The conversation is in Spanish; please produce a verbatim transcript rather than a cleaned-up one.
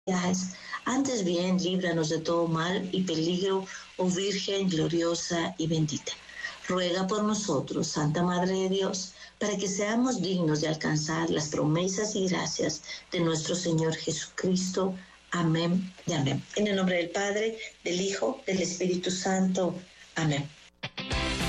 Antes bien, líbranos de todo mal y peligro, oh Virgen gloriosa y bendita. Ruega por nosotros, Santa Madre de Dios, para que seamos dignos de alcanzar las promesas y gracias de nuestro Señor Jesucristo. Amén y amén. En el nombre del Padre, del Hijo, del Espíritu Santo. Amén.